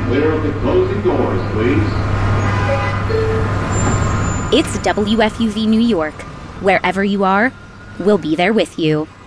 clear of the closing doors, please. It's WFUV New York. Wherever you are, we'll be there with you.